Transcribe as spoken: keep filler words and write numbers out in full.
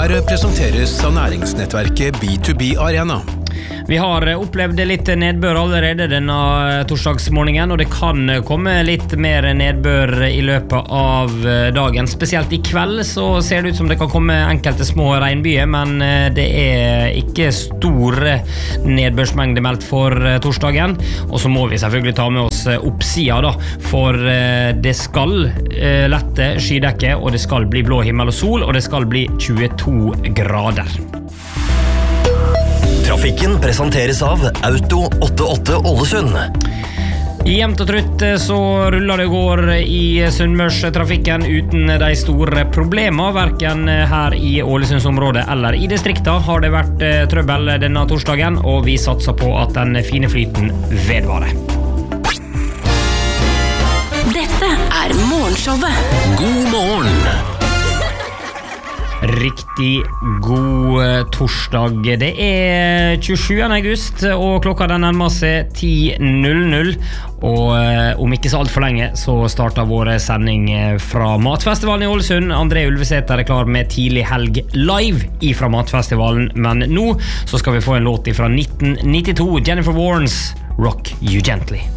Her presenteres av næringsnettverket B to B Arena. Vi har opplevd litt nedbør allerede denne torsdagsmorgenen, og det kan komme litt mer nedbør i løpet av dagen. Spesielt i kveld så ser det ut som det kan komme enkelte små regnbyer, men det er ikke store nedbørsmengder meldt for torsdagen. Og så må vi selvfølgelig ta med oss oppsida da, for det skal lette skydekke, og det skal bli blå himmel og sol, og det skal bli tjueto grader. Trafikken presenteres av Auto åttiåtte Ålesund. Jevnt og trutt så ruller det går i Sunnmørstrafikken uten de store problemer, hverken her i Ålesundsområdet eller i distrikta har det vært trøbbel denne torsdagen, og vi satser på at den fine flyten vedvarer. Dette er Morgenshowet. God morgen! Riktig god torsdag. Det er tjuesjuende august, og klokka den nærmer seg ti null null. Og om ikke så alt for lenge så starter vår sending fra Matfestivalen i Ålesund. André Ulvesæter er klar med tidlig helg live ifra Matfestivalen, men nå så skal vi få en låt fra nitten nittito, Jennifer Warnes, Rock You Gently.